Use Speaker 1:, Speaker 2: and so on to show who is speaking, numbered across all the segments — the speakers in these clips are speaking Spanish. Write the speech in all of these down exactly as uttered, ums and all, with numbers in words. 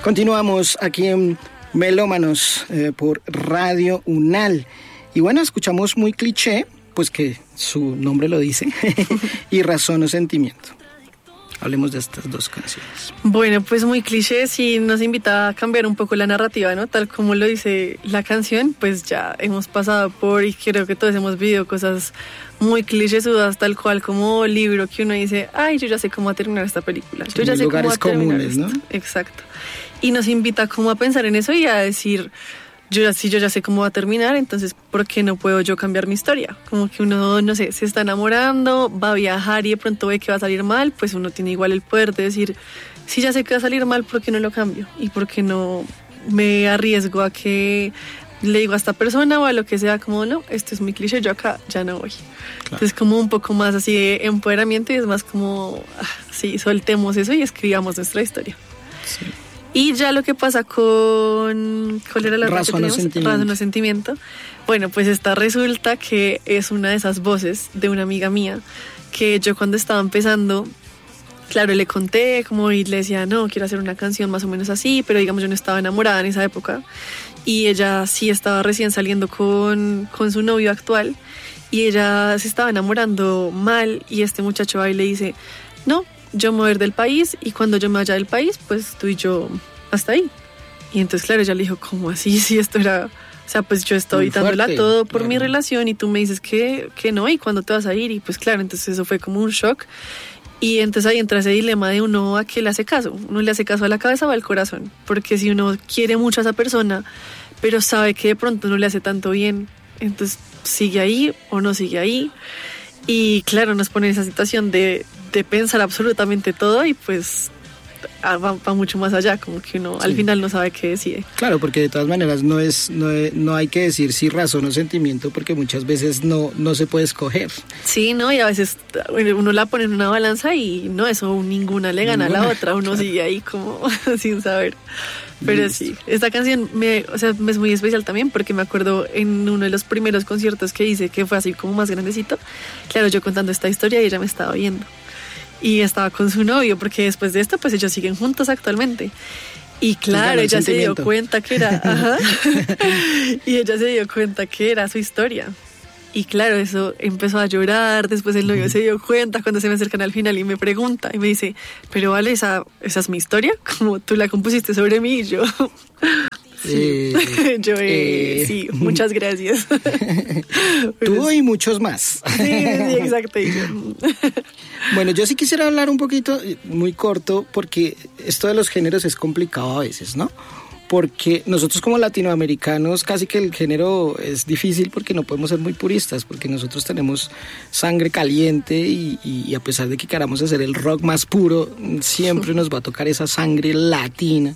Speaker 1: Continuamos aquí en Melómanos eh, por Radio Unal. Y bueno, escuchamos muy cliché, pues que su nombre lo dice, y Razón o Sentimiento. Hablemos de estas dos canciones.
Speaker 2: Bueno, pues muy cliché, sí nos invita a cambiar un poco la narrativa, ¿no? Tal como lo dice la canción, pues ya hemos pasado por, y creo que todos hemos vivido cosas muy clichésudas, tal cual como libro que uno dice, ay, yo ya sé cómo va a terminar esta película.
Speaker 1: Sí,
Speaker 2: yo ya sé cómo va a terminar
Speaker 1: comunes,
Speaker 2: esto.
Speaker 1: ¿no?
Speaker 2: Exacto. Y nos invita como a pensar en eso y a decir, yo ya, si yo ya sé cómo va a terminar, entonces ¿por qué no puedo yo cambiar mi historia? Como que uno, no sé, se está enamorando, va a viajar y de pronto ve que va a salir mal, pues uno tiene igual el poder de decir, si ya sé que va a salir mal, ¿por qué no lo cambio? ¿Y por qué no me arriesgo a que le digo a esta persona o a lo que sea, como no, esto es mi cliché, yo acá ya no voy? Claro. Entonces como un poco más así de empoderamiento y es más como, ah, sí, soltemos eso y escribamos nuestra historia.
Speaker 1: Sí.
Speaker 2: Y ya lo que pasa con... ¿Cuál era la
Speaker 1: Razón o Sentimiento?
Speaker 2: Razón o Sentimiento. Bueno, pues esta resulta que es una de esas voces de una amiga mía que yo cuando estaba empezando, claro, le conté como y le decía, no, quiero hacer una canción más o menos así, pero digamos yo no estaba enamorada en esa época y ella sí estaba recién saliendo con, con su novio actual y ella se estaba enamorando mal y este muchacho va y le dice, no, yo me voy a ir del país y cuando yo me vaya del país, pues tú y yo hasta ahí. Y entonces, claro, ella le dijo, ¿cómo así? Si esto era... O sea, pues yo estoy dándola todo por claro. mi relación y tú me dices que, que no, ¿y cuándo te vas a ir? Y pues claro, entonces eso fue como un shock. Y entonces ahí entra ese dilema de uno a qué le hace caso. Uno le hace caso a la cabeza o al corazón. Porque si uno quiere mucho a esa persona, pero sabe que de pronto no le hace tanto bien, entonces sigue ahí o no sigue ahí. Y claro, nos pone en esa situación de... de pensar absolutamente todo y pues va, va mucho más allá, como que uno sí. al final no sabe qué decide.
Speaker 1: Claro, porque de todas maneras no es no, no hay que decir si razón o sentimiento, porque muchas veces no, no se puede escoger.
Speaker 2: Sí, ¿no? Y a veces uno la pone en una balanza y no, eso ninguna le gana ninguna, a la otra, uno claro. sigue ahí como sin saber. Pero sí, esta canción me, o sea, es muy especial también porque me acuerdo en uno de los primeros conciertos que hice, que fue así como más grandecito, claro, yo contando esta historia y ella me estaba viendo. Y estaba con su novio, porque después de esto, pues ellos siguen juntos actualmente. Y claro, ella se dio cuenta que era... Ajá, y ella se dio cuenta que era su historia. Y claro, eso empezó a llorar, después el novio uh-huh. se dio cuenta cuando se me acercan al final y me pregunta, y me dice, pero vale, ¿esa, esa es mi historia? Como tú la compusiste sobre mí y yo... Sí. Eh, yo eh, eh, sí, muchas gracias.
Speaker 1: Tú y muchos más.
Speaker 2: Sí, sí, exacto.
Speaker 1: Bueno, yo sí quisiera hablar un poquito, muy corto, porque esto de los géneros es complicado a veces, ¿no? Porque nosotros como latinoamericanos casi que el género es difícil porque no podemos ser muy puristas, porque nosotros tenemos sangre caliente y, y a pesar de que queramos hacer el rock más puro, siempre nos va a tocar esa sangre latina.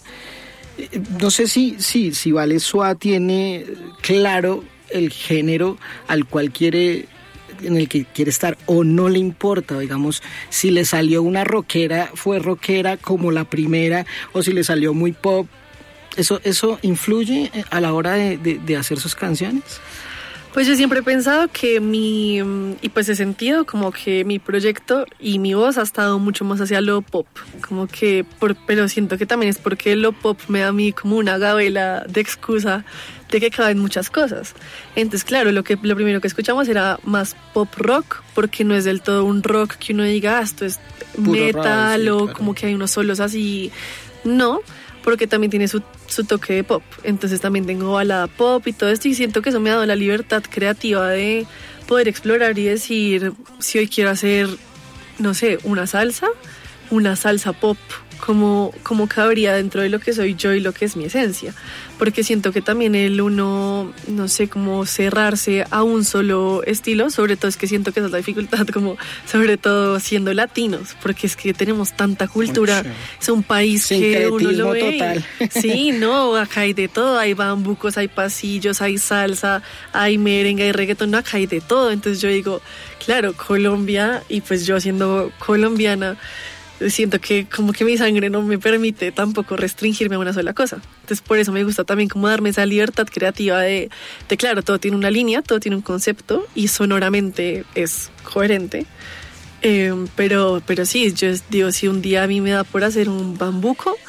Speaker 1: No sé si, si, si Vale Suá tiene claro el género al cual quiere, en el que quiere estar o no le importa, digamos, si le salió una rockera, fue rockera como la primera, o si le salió muy pop, ¿eso, eso influye a la hora de, de, de hacer sus canciones?
Speaker 2: Pues yo siempre he pensado que mi, y pues he sentido como que mi proyecto y mi voz ha estado mucho más hacia lo pop, como que, por, pero siento que también es porque lo pop me da a mí como una gabela de excusa de que caben muchas cosas. Entonces, claro, lo que lo primero que escuchamos era más pop rock, porque no es del todo un rock que uno diga, ah, esto es puro metal rock, sí, o claro. como que hay unos solos así, no, porque también tiene su, su toque de pop. Entonces también tengo balada pop y todo esto y siento que eso me ha dado la libertad creativa de poder explorar y decir si hoy quiero hacer, no sé, una salsa, una salsa pop, como, como cabría dentro de lo que soy yo y lo que es mi esencia. Porque siento que también el uno, no sé, como cerrarse a un solo estilo, sobre todo es que siento que esa es la dificultad, como sobre todo siendo latinos, porque es que tenemos tanta cultura, Ocho. es un país que uno lo ve. Total. Sí, no, acá hay de todo, hay bambucos, hay pasillos, hay salsa, hay merengue, hay reggaetón, no, acá hay de todo. Entonces yo digo, claro, Colombia, y pues yo siendo colombiana, siento que como que mi sangre no me permite tampoco restringirme a una sola cosa. Entonces por eso me gusta también como darme esa libertad creativa de, de claro, todo tiene una línea, todo tiene un concepto y sonoramente es coherente. Eh, pero, pero sí, yo digo, si un día a mí me da por hacer un bambuco,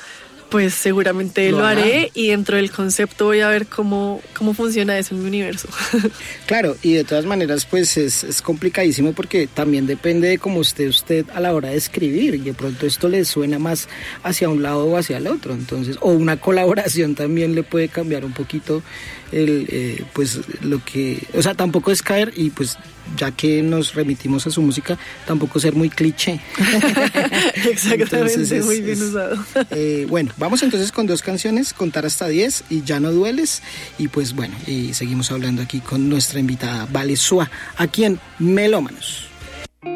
Speaker 2: pues seguramente lo, lo haré y dentro del concepto voy a ver cómo, cómo funciona eso en mi universo.
Speaker 1: Claro, y de todas maneras pues es, es complicadísimo porque también depende de cómo esté usted a la hora de escribir y de pronto esto le suena más hacia un lado o hacia el otro, entonces, o una colaboración también le puede cambiar un poquito el, eh, pues lo que, o sea, tampoco es caer y pues ya que nos remitimos a su música, tampoco ser muy cliché.
Speaker 2: Exactamente, es, muy bien
Speaker 1: es,
Speaker 2: usado.
Speaker 1: Eh, bueno, vamos entonces con dos canciones, Contar hasta diez y Ya no dueles, y pues bueno, y seguimos hablando aquí con nuestra invitada Vale Sua, aquí en Melómanos.